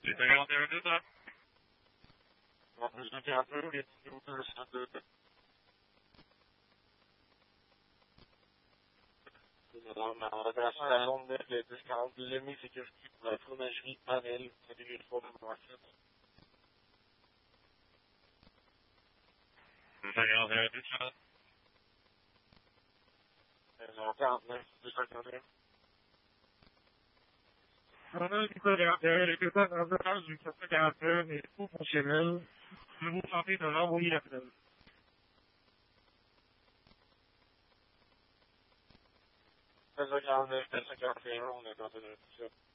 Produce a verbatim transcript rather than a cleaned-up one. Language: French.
Les cinquante et un deux cents. Bon, je me un peu, les deux cent deux. En redressant la zone neuf, le dix quarante, l'hémi-sécurité pour la fromagerie Panel, c'est du trois numéro sept. Les cinquante et un deux cents. Maison quarante-neuf, deux cent quarante-et-un. On a du code quarante et un, les deux cent quarante du quatre cent quarante et un est tout fonctionnel. Je vous tenter de l'envoyer l'appel. Maison quarante-neuf, deux cent quarante et un, on a tenté de tout ça.